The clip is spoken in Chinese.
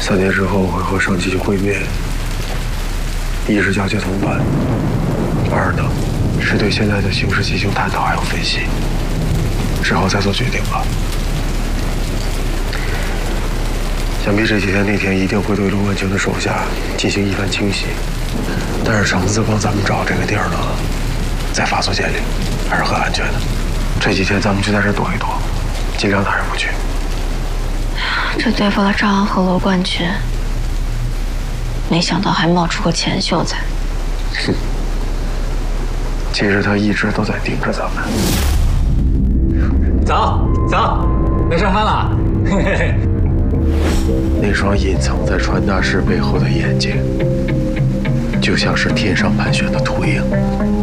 3年之后会和上级去会面，一是交接怎么办，二呢是对现在的形势进行探讨还有分析，之后再做决定吧。想必这几天那天一定会对陆万清的手下进行一番清洗，但是橙子帮咱们找这个地儿呢，在法所监里还是很安全的。这几天咱们就在这躲一躲，尽量哪儿也不去。 这对付了赵安和罗冠群，没想到还冒出个钱秀才。 哼，其实他一直都在盯着咱们。 走，能上班了。嘿嘿嘿。 那双隐藏在传达室背后的眼睛，就像是天上盘旋的秃鹰。